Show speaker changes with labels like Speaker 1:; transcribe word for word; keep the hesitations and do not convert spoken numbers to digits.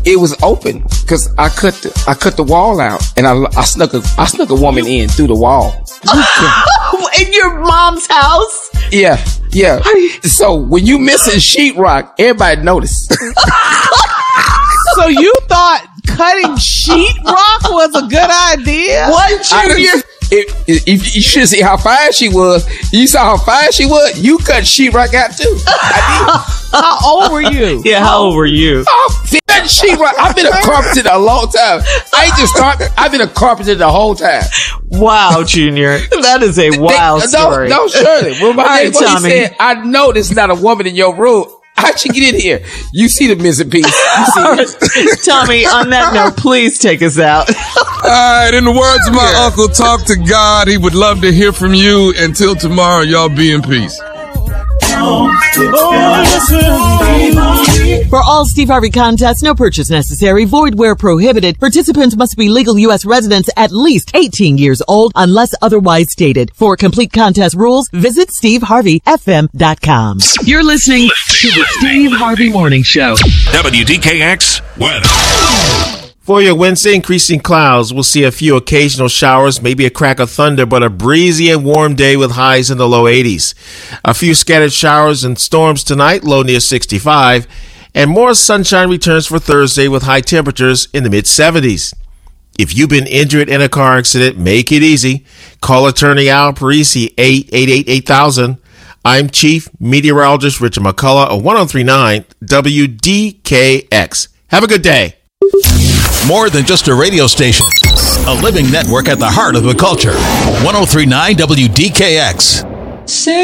Speaker 1: it was open because I cut the, I cut the wall out, and I, I snuck a I snuck a woman in through the wall.
Speaker 2: In your mom's house?
Speaker 1: Yeah, yeah. So when you missing sheetrock, everybody noticed.
Speaker 3: So you thought cutting sheetrock was a good idea?
Speaker 2: What, Junior?
Speaker 1: I, if, if, if you should see how fine she was, you saw how fine she was. You cut sheetrock out too. I
Speaker 3: did. How old were you?
Speaker 2: Yeah, how old were you?
Speaker 1: Oh, cutting sheetrock. I've been a carpenter a long time. I ain't just start. I've been a carpenter the whole time.
Speaker 2: Wow, Junior, that is a wild
Speaker 1: they,
Speaker 2: story.
Speaker 1: No, no, Shirley. When my
Speaker 2: All right,
Speaker 1: neighbor,
Speaker 2: Tommy.
Speaker 1: he said, "I know there's not a woman in your room." How'd you get in here? You see the missing piece. You see
Speaker 2: it. Tommy, on that note, please take us out.
Speaker 4: All right, in the words of my yeah. uncle, talk to God. He would love to hear from you. Until tomorrow, y'all be in peace.
Speaker 5: For all Steve Harvey contests, no purchase necessary, void where prohibited. Participants must be legal U S residents at least eighteen years old unless otherwise stated. For complete contest rules, visit steve harvey f m dot com.
Speaker 6: You're listening to the Steve Harvey Morning Show.
Speaker 7: W D K X weather.
Speaker 8: For your Wednesday, increasing clouds. We'll see a few occasional showers, maybe a crack of thunder, but a breezy and warm day with highs in the low eighties. A few scattered showers and storms tonight, low near sixty-five. And more sunshine returns for Thursday with high temperatures in the mid seventies. If you've been injured in a car accident, make it easy. Call attorney Al Parisi, eight eight eight, eight thousand. I'm Chief Meteorologist Richard McCullough of one oh three point nine W D K X. Have a good day.
Speaker 7: More than just a radio station. A living network at the heart of the culture. one oh three point nine W D K X.